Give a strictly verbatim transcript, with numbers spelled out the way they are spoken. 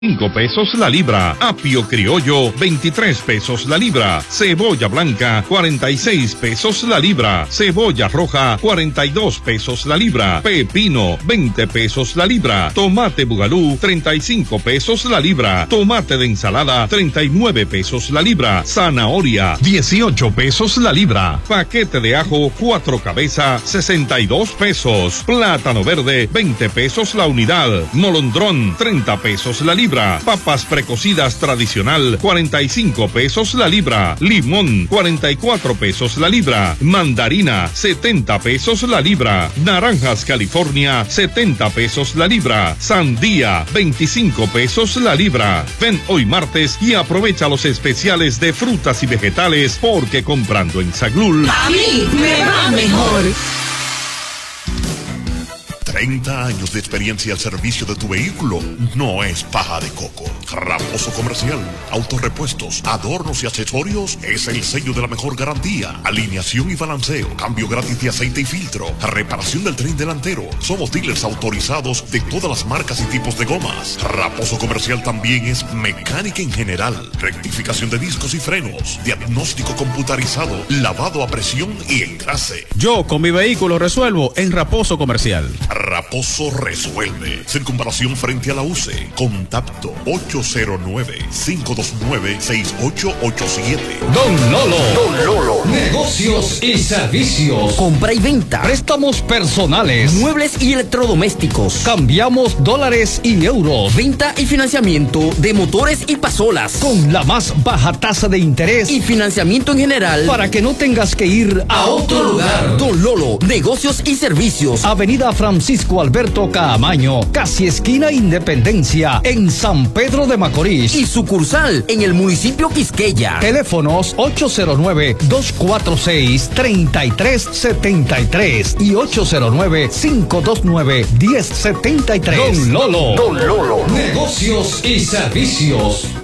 cinco pesos la libra. Apio criollo, veintitrés pesos la libra. Cebolla blanca, cuarenta y seis pesos la libra. Cebolla roja, cuarenta y dos pesos la libra. Pepino, veinte pesos la libra. Tomate bugalú, treinta y cinco pesos la libra. Tomate de ensalada, treinta y nueve pesos la libra. Zanahoria, dieciocho pesos la libra. Paquete de ajo, cuatro cabezas, sesenta y dos pesos. Plátano verde, veinte pesos la unidad. Molondrón, treinta pesos la libra. Papas precocidas tradicional, cuarenta y cinco pesos la libra. Limón, cuarenta y cuatro pesos la libra. Mandarina, setenta pesos la libra. Naranjas California, setenta pesos la libra. Sandía, veinticinco pesos la libra. Ven hoy martes y aprovecha los especiales de frutas y vegetales, porque comprando en Saglul, a mí me va mejor. treinta años de experiencia al servicio de tu vehículo no es paja de coco. Raposo Comercial, autorepuestos, adornos y accesorios es el sello de la mejor garantía. Alineación y balanceo, cambio gratis de aceite y filtro, reparación del tren delantero. Somos dealers autorizados de todas las marcas y tipos de gomas. Raposo Comercial también es mecánica en general, rectificación de discos y frenos, diagnóstico computarizado, lavado a presión y engrase. Yo con mi vehículo resuelvo en Raposo Comercial. Raposo resuelve. Circunvalación frente a la U C E. Contacto ocho cero nueve, cinco dos nueve, seis ocho ocho siete. Don Lolo. Don Lolo. Negocios y servicios. Compra y venta. Préstamos personales. Muebles y electrodomésticos. Cambiamos dólares y euros. Venta y financiamiento de motores y pasolas. Con la más baja tasa de interés. Y financiamiento en general. Para que no tengas que ir a otro lugar. Don Lolo. Negocios y servicios. Avenida Francisco Alberto Caamaño, casi esquina Independencia, en San Pedro de Macorís. Y sucursal en el municipio Quisqueya. Teléfonos ocho cero nueve, dos cuatro seis, tres tres siete tres y ocho cero nueve, cinco dos nueve, uno cero siete tres. Don Lolo. Don Lolo. Negocios y servicios.